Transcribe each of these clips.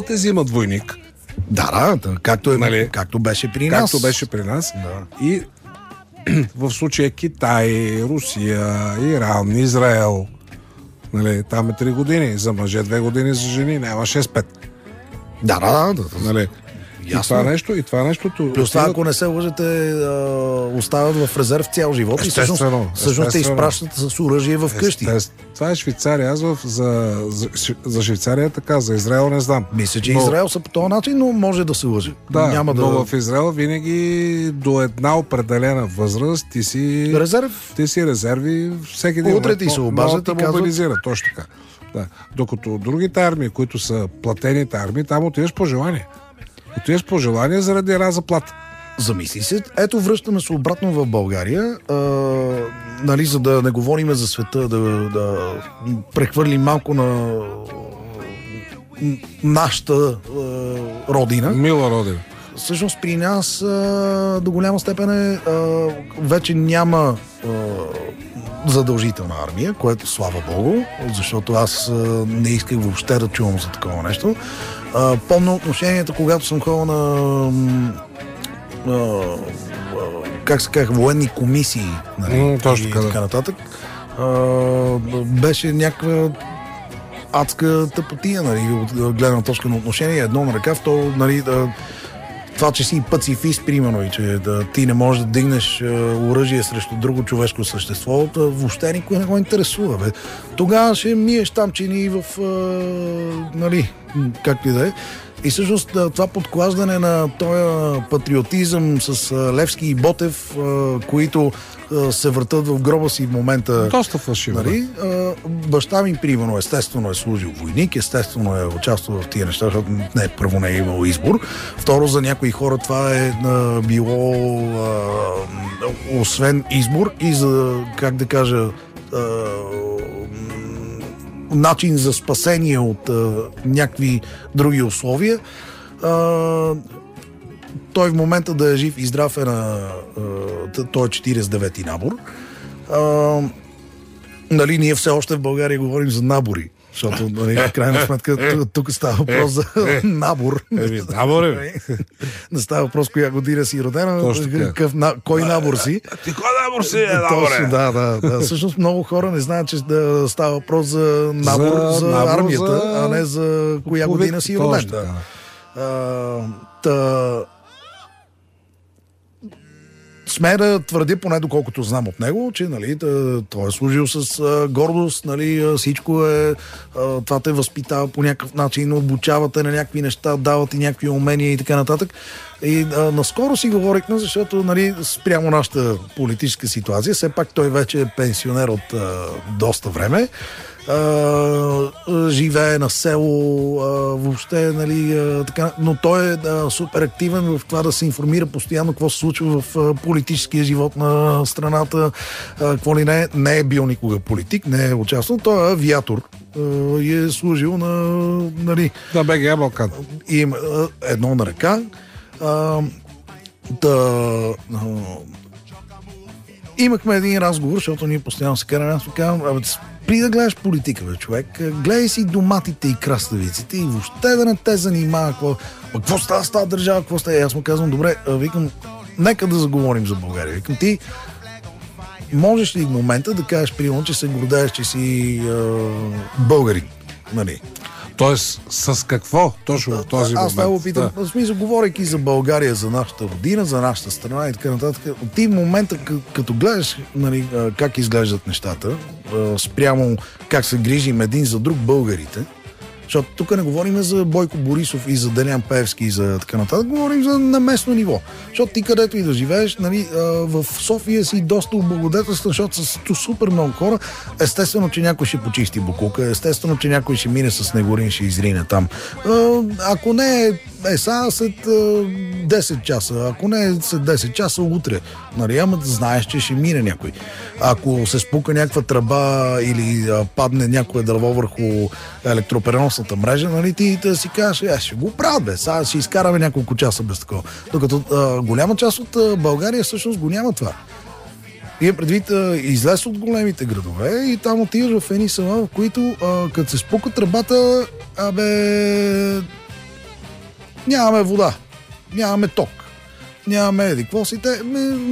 те взимат войник. Да, както, Нали? както беше при нас. Както беше при нас. Да. И в случая Китай, Русия, Иран, Израел. Нали, там е 3 години. За мъже 2 години, за жени няма 6-5. Да. Нали? Ясно. И това нещото... Плюс това, ако не се лъжете, остават в резерв цял живот. Естествено. И всъщност те изпращат с оръжие в къщи. Това е Швейцария. Аз за Швейцария така, за Израел не знам. Мисля, че Израел са по този начин, но може да се лъже. Да, Няма но в Израел винаги до една определена възраст ти си резерви всеки един. Утре ти се обаждат и казват... мобилизира, точно така. Да. Докато другите армии, които са платените армии, там отиваш по желание. Отиваш по желание заради една заплата. Замисли се. Ето, връщаме се обратно в България, нали, за да не говорим за света, да прехвърлим малко на нашата родина. Мила родина. Всъщност при нас до голяма степен вече няма задължителна армия, което слава Богу, защото аз не исках въобще да чувам за такова нещо. Помня отношенията, когато съм ходил на как се казва, военни комисии, нали, точно и така нататък. Беше някаква адска тъпотия, нали, от гледна точка на отношение, едно на ръка, второ, нали, това, че си пацифист, примерно, и че ти не можеш да дигнеш оръжие срещу друго човешко същество, въобще никой не го интересува. Бе. Тогава ще миеш тамчини в, нали, както и да е. И всъщност това подклаждане на този патриотизъм с Левски и Ботев, които се въртат в гроба си в момента. Доста фалшиво. Нали? Баща ми, примерно, естествено е служил войник, естествено е участвал в тия неща, защото първо не е имал избор. Второ, за някои хора това е било освен избор и за, как да кажа, начин за спасение от някакви други условия. Той в момента да е жив и здрав е на той е 49-ти набор. Нали, ние все още в България говорим за набори, защото, нали, в крайна сметка тук става въпрос за набор. Набор е. Не става въпрос коя година си родена, кой набор си. Ти кой набор си? Точно, да. Всъщност много хора не знаят, че да става въпрос за набор за армията, а не за коя година си роден. Смея да твърдя, поне доколкото знам от него, че, нали, той е служил с гордост, нали, всичко е, това те възпитава по някакъв начин, обучавате на някакви неща, давате някакви умения и така нататък. И наскоро си говорихме, защото, нали, спрямо нашата политическа ситуация, все пак той вече е пенсионер от доста време. Живее на село, въобще, нали, така, но той е супер активен в това да се информира постоянно какво се случва в политическия живот на страната, какво ли не е бил никога политик, не е участвал, той е авиатор и е служил на, нали, да, БГА Балкан. И едно на ръка. Имахме един разговор, защото ние постоянно се караме, аз казвам, при да гледаш политика, бе, човек, гледай си доматите и краставиците и въобще да не те занимава какво става с тази държава, какво става. Аз му казвам, добре, викам, нека да заговорим за България. Викам, ти можеш ли в момента да кажеш, примерно, че се гордееш, че си българин, нали? Тоест, с какво точно в този момент? Аз това го питам. В смисъл, говорейки за България, за нашата родина, за нашата страна и така нататък. Ти в момента, като гледаш, нали, как изглеждат нещата, спрямо как се грижим един за друг българите, защото тук не говорим за Бойко Борисов и за Делян Пеевски и за така нататък, говорим за на местно ниво. Защото ти където и да живееш, нали, в София си доста облагодетелстван, защото с супер много хора. Естествено, че някой ще почисти букулка, естествено, че някой ще мине с снегорин, ще изрине там. Ако не е след 10 часа, ако не е след 10 часа, утре. Нали, ама знаеш, че ще мине някой. Ако се спука някаква тръба или падне някое дърво върху електропреносната мрежа, нали, ти да си кажеш, ще го правят, бе, сега ще изкараме няколко часа без такова. Докато голяма част от България всъщност го няма това. И предвид излез от големите градове и там отиваш в едни села, в които като се спука тръбата, нямаме вода, нямаме ток, нямаме еди, какво си те...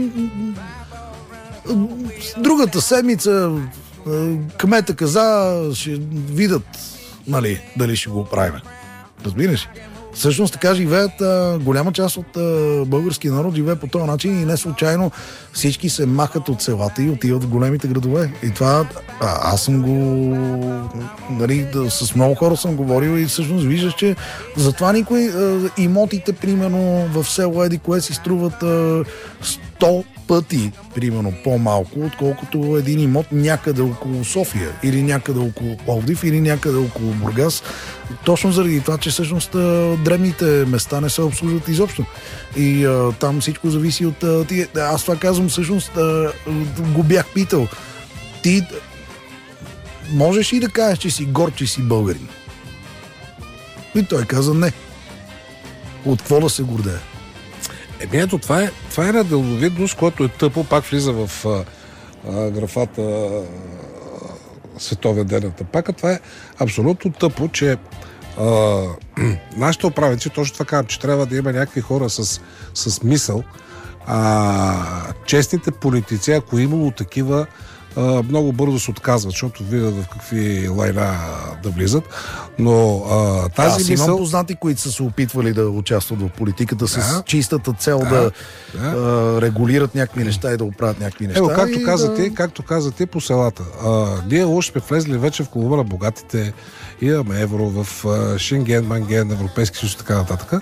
Другата седмица кмета каза, ще видят, нали, дали ще го правим. Разбираш? Всъщност така живеят, голяма част от българския народ живее по този начин и не случайно всички се махат от селата и отиват в големите градове. И това аз съм го... Нали, с много хора съм говорил и всъщност виждаш, че затова никой имотите, примерно в село еди кое си струват 100 пъти, примерно, по-малко, отколкото един имот някъде около София, или някъде около Пловдив, или някъде около Бургас. Точно заради това, че всъщност дребните места не се обслужват изобщо. И там всичко зависи от... Аз това казвам, всъщност го бях питал. Ти можеш ли да кажеш, че си горд, че си българин? И той каза не. От какво да се гордее? Ето, това е една дълновидност, която е тъпо, пак влиза в графата Световен ден на тъпака. Това е абсолютно тъпо, че нашите управници, точно така казвам, че трябва да има някакви хора с мисъл. Честните политици, ако имало такива, много бързо се отказват, защото видят в какви лайна да влизат. Но тази мисъл... Аз имам познати, които са се опитвали да участват в политиката с чистата цел да регулират някакви неща и да оправят някакви неща. Както казате, по селата. Ние още сме влезли вече в клуба на богатите, имаме евро в Шенген, Манген, Европейски съюз и така нататък.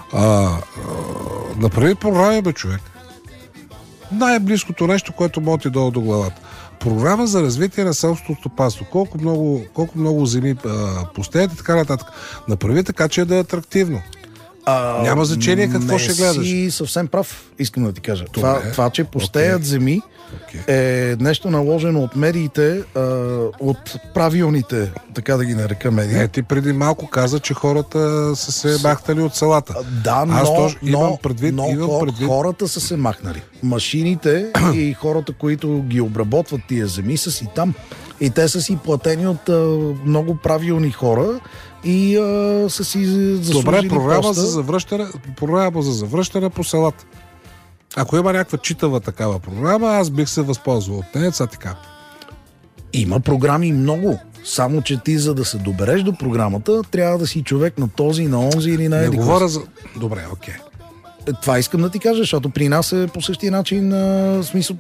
Направи програми, бе, човек. Най-близкото нещо, което може ти долу до главата. Програма за развитие на селското стопанство. Колко много земи пустеят и така нататък. Направи така, че да е атрактивно. Няма значение какво ще гледаш. Не си съвсем прав, искам да ти кажа. Това че пустеят земи, е нещо наложено от медиите, от правилните, така да ги нарека медии. Ти преди малко каза, че хората са се махнали от селата. Да, имам предвид. Хората са се махнали. Машините и хората, които ги обработват тия земи, са си там. И те са си платени от много правилни хора и са си заслужили. Добре, програма за завръщане по селата. Ако има някаква читава такава програма, аз бих се възползвал от нея, така. Има програми много. Само, че ти, за да се добереш до програмата, трябва да си човек на този, на онзи или на еди. Не говоря за... Добре, окей. Това искам да ти кажа, защото при нас е по същия начин, смисъл,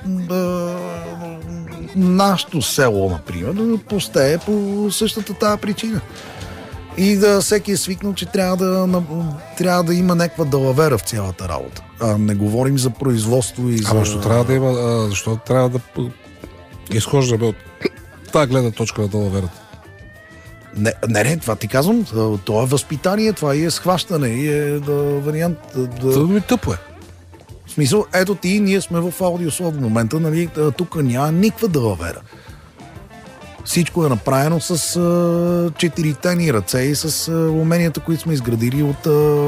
нашето село, например, пустее по същата тази причина. И да всеки е свикнал, че трябва да има някаква далавера в цялата работа. Не говорим за производство и за... Защо трябва да има... Защо трябва да изхождаме от тази гледна точка на далаверата? Не, това ти казвам. Това е възпитание, това и е схващане, и е вариант... Това ми тъпо е. В смисъл, ето ти, ние сме в аудиослов в момента, нали, тук няма никаква далавера. Всичко е направено с четирите ни ръце и с уменията, които сме изградили от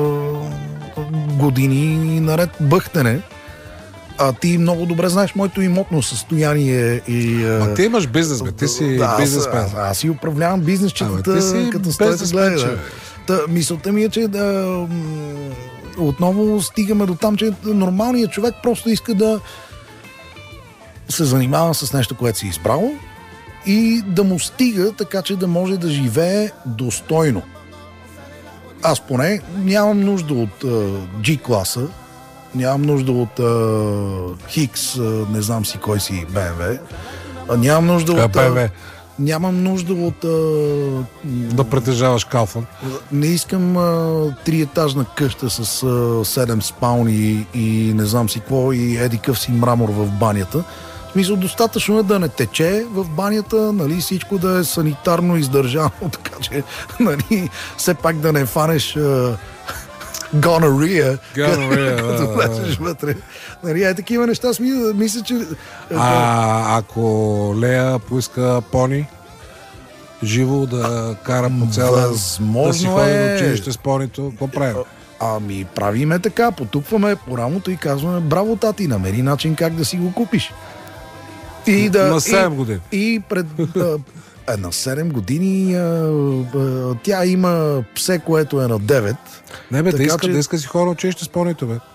години наред бъхтене. А ти много добре знаеш моето имотно състояние и... ти имаш бизнес, бе. Ти си бизнесмен. Аз си управлявам бизнесчетата, като стоите гледа. Мисълта ми е, че отново стигаме до там, че нормалният човек просто иска да се занимава с нещо, което си избрал и да му стига, така че да може да живее достойно. Аз поне нямам нужда от G-класа, нямам нужда от Хикс, не знам си кой си BMW, нямам нужда от... BMW. Нямам нужда от... да притежаваш Калфан. Не искам 3-етажна къща с 7 спални и не знам си какво и еди къв си мрамор в банята. В смисъл, достатъчно е да не тече в банята, нали, всичко да е санитарно издържано, така че, нали, все пак да не фанеш гонория, като влезеш вътре. Нали, такива неща, мисля, че... ако Лея поиска пони, живо да кара по цяла, да си ходи на училище с понито, какво правим? Правиме така, потупваме по рамото и казваме: браво, тати, намери начин как да си го купиш. На 7 години. И на 7 години. Тя има псе, което е на 9. Не бе, да иска си хора училище с понито, бе.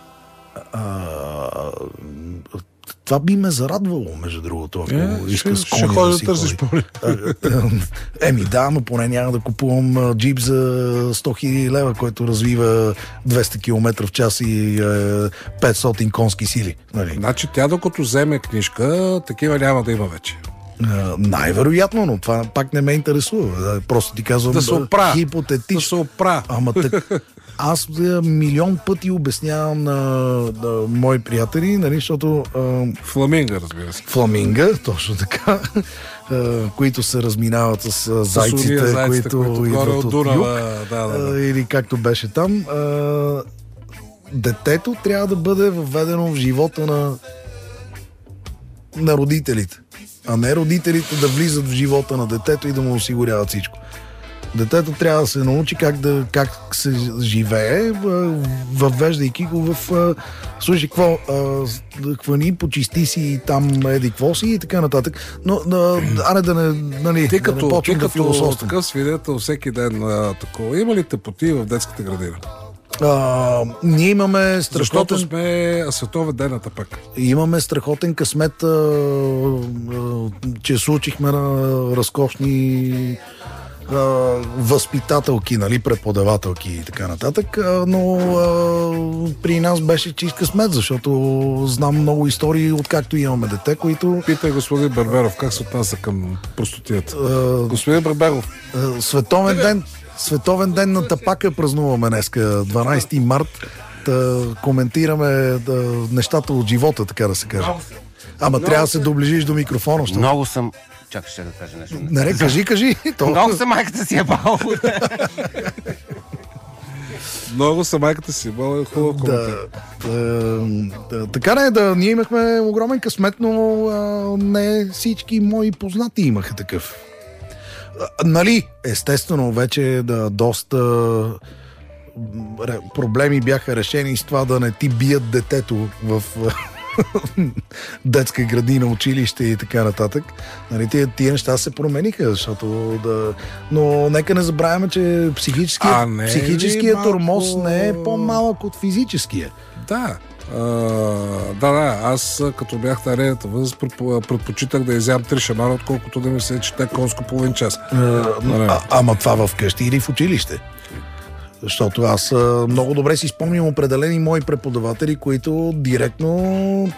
Това би ме зарадвало, между другото, ако иска с коня. Ще ходи да търсиш пони. Да, но поне няма да купувам джип за 100 000 лева, който развива 200 км в час и 500 конски сили. Нали? Значи тя докато вземе книжка, такива няма да има вече. Най-вероятно, но това пак не ме интересува. Просто ти казвам да се опра. Хипотетично. Да се опра. Ама так, аз милион пъти обяснявам на мои приятели, нали, защото... Фламинга, разбира се. Фламинга, точно така, които се разминават с зайците, които идват от юг. Или както беше там. Детето трябва да бъде въведено в живота на родителите, а не родителите да влизат в живота на детето и да му осигуряват всичко. Детето трябва да се научи как се живее, въвеждайки го в... Слушай, хвани, почисти си там какво си и така нататък. Но, аре да не... Нали, ти като такъв свидетел всеки ден такова, има ли тъпоти в детската градина? Ние имаме страхотен... Защото сме световен ден на тъпък. Имаме страхотен късмет, че случихме на разкошни възпитателки, нали, преподавателки и така нататък, но при нас беше чист късмет, защото знам много истории, откакто имаме дете, които... Питай господин Берберов, как се отнася към простотията? Господин Берберов. Световен ден на тапака празнуваме днеска, 12 март, да коментираме нещата от живота, така да се каже. Ама трябва да се доближиш до микрофона. Много съм... Чакай, ще да кажа нещо. Не, кажи. Много се майката си е бал. Много са майката си, бъл хубав коментар. Така не, ние имахме огромен късмет, но не всички мои познати имаха такъв. Нали, естествено, вече доста проблеми бяха решени с това да не ти бият детето в детска градина, училище и така нататък. Нали, тия неща се промениха, защото но нека не забравяме, че психическият тормоз не е по-малък от физическия. Да. Аз като бях на редната възраст предпочитах да изям 3 шамара, отколкото да ми се чете конско половин час. Ама това в къщи или в училище? Защото аз много добре си спомням определени мои преподаватели, които директно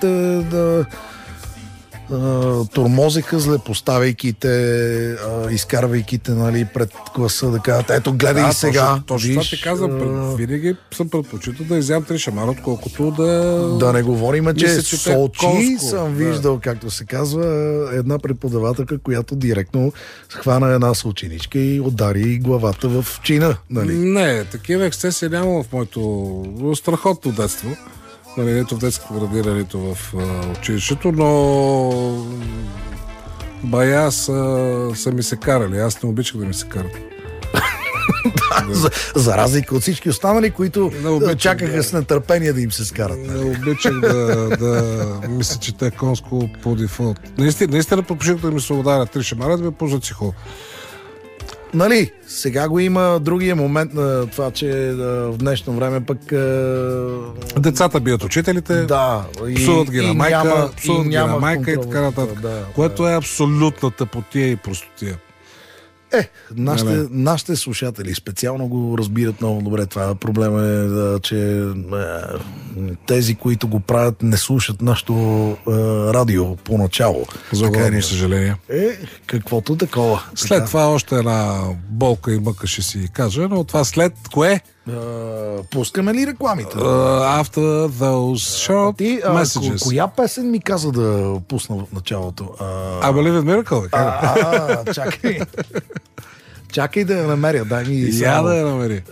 тормозеха зле, поставяйки те, изкарвайки те, нали, пред класа, да кажат, ето гледай сега. Точно това ти казвам, винаги съм предпочитал да изям 3 шамара, отколкото да не говорим, че Сочи съм виждал, както се казва, една преподавателка, която директно хвана една съученичка и удари главата в чина. Нали? Не, такива ексцесии няма в моето страхотно детство. Нали, нито в детската градина, нито в училището, но бая са ми се карали. Аз не обичах да ми се карат. За разлика от всички останали, които чакаха с нетърпение да им се скарат. Не обичах да ми се чете конско по дефолт. Наистина предпочитах да ми се ударят 3 шамара, да ме пуснат психолог. Нали, сега го има другия момент на това, че в днешно време пък... Децата бият учителите, псуват ги на майка, и така нататък. Което е абсолютна тъпотия и простотия. Нашите слушатели специално го разбират много добре. Това проблема е, че тези, които го правят, не слушат нашето радио поначало. За огромно съжаление. Каквото такова. След това още една болка и мъка ще си кажа, но това след кое? Пускаме ли рекламите? After those short messages. Коя песен ми каза да пусна в началото? I Believe in Miracle. Чакай. Чакай да я намеря. Дай ми да я намери.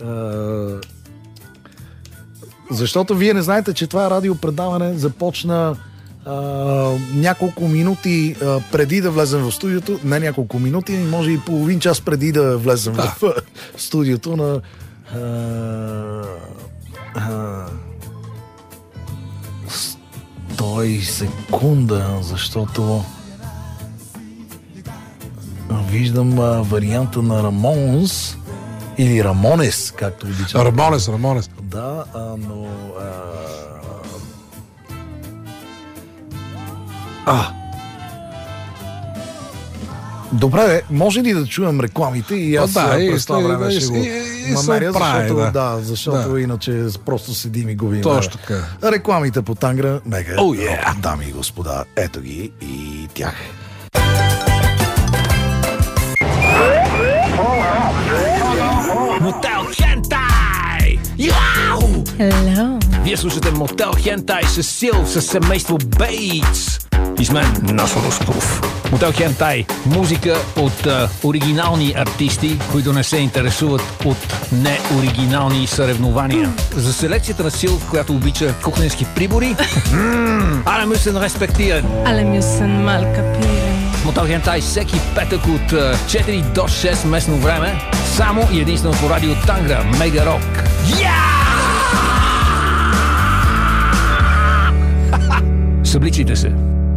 Защото вие не знаете, че това радиопредаване започна няколко минути преди да влезем в студиото. Не няколко минути, може и половин час преди да влезем в студиото на секунда, защото виждам варианта на Рамонс или Рамонес, както обичам. Рамонес. Да, но... Добре, може ли да чуем рекламите и аз през това време ще го намеря, защото иначе просто седим и губим. Точно така. Рекламите по Тангра Мега. Дами и господа, ето ги и тях. Мотел Хентай! Яу! Hello. Вие слушате Мотел Хентай с Сил, с семейство Бейтс. И с мен Насо Ростов. Мотел Хентай. Музика от оригинални артисти, които не се интересуват от неоригинални съревнования. За селекцията на Сил, която обича кухненски прибори. Alle müssen respektieren. Alle müssen mal kapieren. Мотел Хентай всеки петък от 4 до 6 местно време. Само и единствено по радио Тангра Мега Рок. Събличайте се.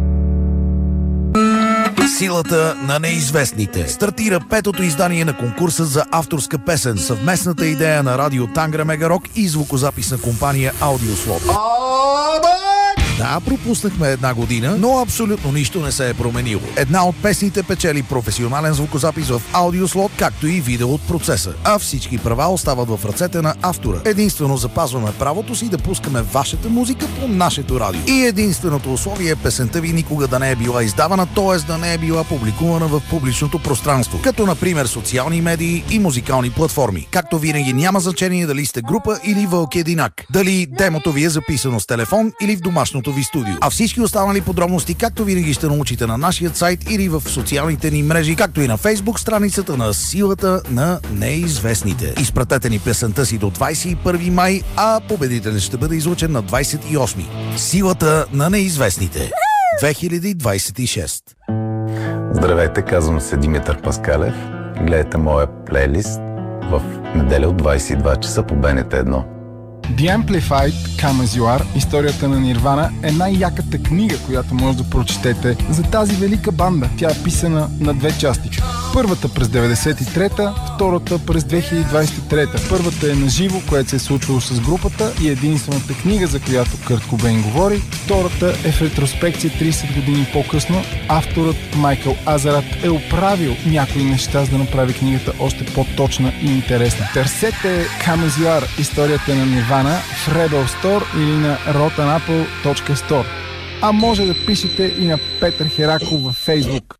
Силата на неизвестните. Стартира петото издание на конкурса за авторска песен. Съвместната идея на радио Тангра Мега Рок и звукозаписна компания Аудиослот. Да, пропуснахме една година, но абсолютно нищо не се е променило. Една от песните печели професионален звукозапис в Аудиослот, както и видео от процеса. А всички права остават в ръцете на автора. Единствено запазваме правото си да пускаме вашата музика по нашето радио. И единственото условие е песента ви никога да не е била издавана, т.е. да не е била публикувана в публичното пространство, като например социални медии и музикални платформи. Както винаги няма значение дали сте група или вълк единак, дали демото ви е записано с телефон или в домашното ви студио. А всички останали подробности, както винаги, ще научите на нашия сайт или в социалните ни мрежи, както и на Фейсбук страницата на Силата на неизвестните. Изпратете ни песента си до 21 май, а победителят ще бъде излучен на 28. Силата на неизвестните. 2026. Здравейте, казвам се Димитър Паскалев. Гледайте моя плейлист в неделя от 22 часа по БНТ 1. The Amplified Come As You Are, историята на Нирвана, е най-яката книга, която може да прочетете за тази велика банда. Тя е писана на две части. Първата през 93-та, втората през 2023-та. Първата е на живо, което се е случвало с групата и единствената книга, за която Кърт Кобейн говори. Втората е в ретроспекция 30 години по-късно. Авторът Майкъл Азарат е оправил някои неща, за да направи книгата още по-точна и интересна. Търсете Come As You Are, историята на Нирвана в Rebel Store или на rotanapple.store. А може да пишете и на Петър Хераков във Фейсбук.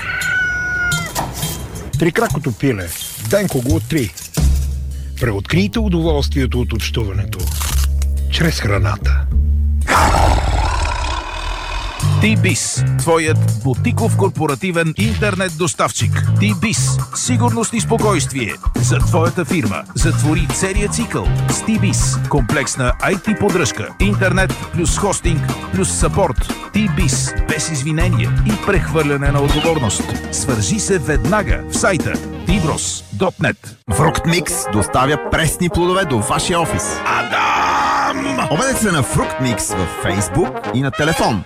Трикракото пиле. Денко го откри. Преоткрийте удоволствието от общуването чрез храната. T-Biz, твоят бутиков корпоративен интернет доставчик. T-Biz, сигурност и спокойствие за твоята фирма. Затвори целият цикъл с T-Biz. Комплексна IT поддръжка, интернет плюс хостинг плюс съпорт. T-Biz, без извинение и прехвърляне на отговорност. Свържи се веднага в сайта tbros.net. Фруктмикс доставя пресни плодове до вашия офис. Адам! Обадете се на Фруктмикс във Фейсбук и на телефон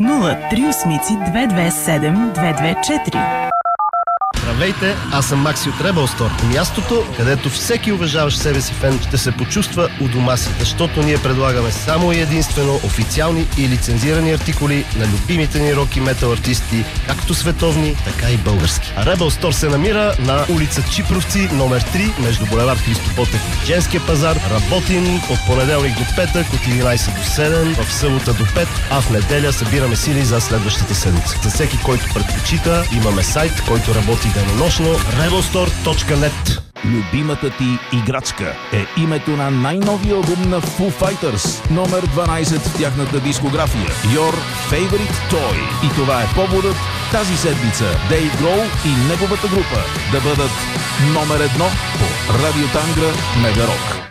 038-227-224. Здравейте, аз съм Макси от Rebel Store. Мястото, където всеки уважаващ себе си фен ще се почувства у дома си, защото ние предлагаме само и единствено официални и лицензирани артикули на любимите ни рок и метал артисти, както световни, така и български. А Rebel Store се намира на улица Чипровци, номер 3, между булевард Христо Ботев и Женския пазар. Работим от понеделник до петък, от 11 до 7, в събота до 5, а в неделя събираме сили за следващата седмица. За всеки, който предпочита, имаме сайт, който работи денонощно, rebelstore.net. Любимата ти играчка е името на най-новия албум на Foo Fighters, номер 12 в тяхната дискография, Your Favorite Toy. И това е поводът тази седмица Дейв Гроул и неговата група да бъдат номер 1 по Радио Тангра Мега Рок.